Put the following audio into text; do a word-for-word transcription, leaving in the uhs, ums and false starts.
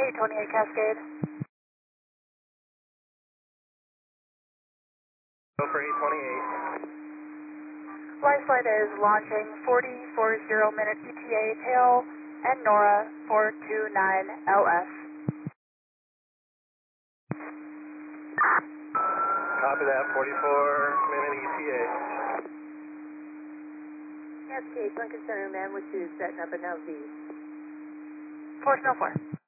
eight twenty-eight Cascade. Go for eight twenty-eight. Flight flight is launching forty forty minute E T A tail and NORA four two nine L S. Copy that, forty-four minute E T A. Cascade, Lincoln Center, man, with you, setting up an L V. Force no four.